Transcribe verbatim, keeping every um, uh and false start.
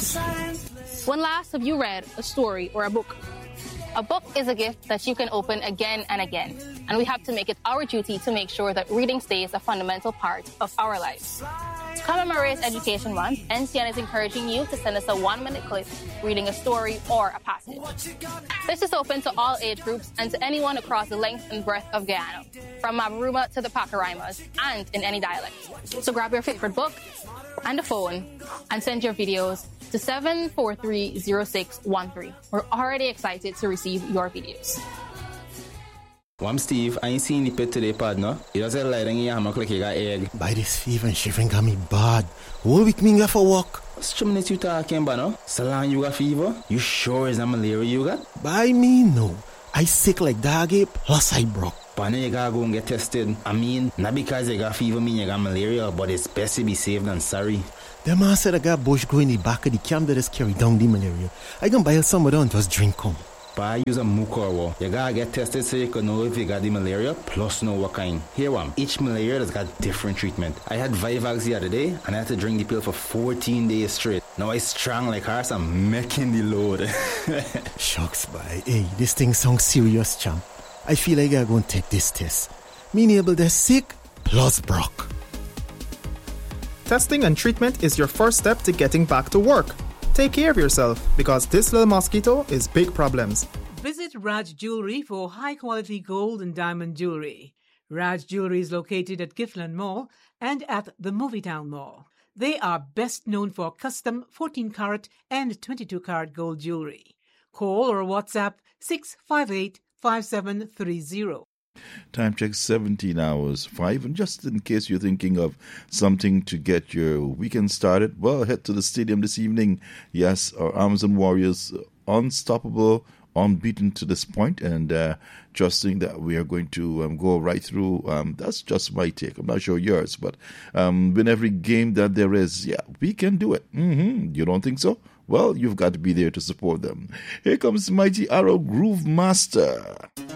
When last have you read a story or a book? A book is a gift that you can open again and again, and we have to make it our duty to make sure that reading stays a fundamental part of our lives. To commemorate Education Month, N C N is encouraging you to send us a one-minute clip reading a story or a passage. This is open to all age groups and to anyone across the length and breadth of Guyana, from Mabaruma to the Pacaraimas, and in any dialect. So grab your favorite book and a phone and send your videos to seven four three zero six one three. We're already excited to receive your videos. Well, I'm Steve. I ain't seen the pet today, partner. It doesn't like that you have like you got egg. By this fever and shivering got me bad. Whole week me go for walk. What's the minute you talking about, no? So long you got fever? You sure it's not malaria you got? By me, no. I sick like dog ape, plus I broke. But now you gotta go and get tested. I mean, not because you got fever mean you got malaria, but it's best to be safe than sorry. The man said I got bush go in the back of the camp that just carry down the malaria. I can buy some of them and just drink come. But I use a mucorwa. You gotta get tested so you can know if you got the malaria, plus know what kind. Here one, each malaria has got different treatment. I had Vivax the other day, and I had to drink the pill for fourteen days straight. Now I strong like horse, I'm making the load. Shucks, boy. Hey, this thing sounds serious, champ. I feel like I gotta go and take this test. Mean able to sick, plus broke. Testing and treatment is your first step to getting back to work. Take care of yourself, because this little mosquito is big problems. Visit Raj Jewelry for high-quality gold and diamond jewelry. Raj Jewelry is located at Giffland Mall and at the Movietown Mall. They are best known for custom fourteen karat and twenty-two karat gold jewelry. Call or WhatsApp six five eight, five seven three zero. Time check seventeen hours five, and just in case you're thinking of something to get your weekend started, well, head to the stadium this evening. Yes, our Amazon Warriors, unstoppable, unbeaten to this point, and uh, trusting that we are going to um, go right through. Um, that's just my take. I'm not sure yours, but um, win every game that there is. Yeah, we can do it. Mm-hmm. You don't think so? Well, you've got to be there to support them. Here comes Mighty Arrow Groove Master.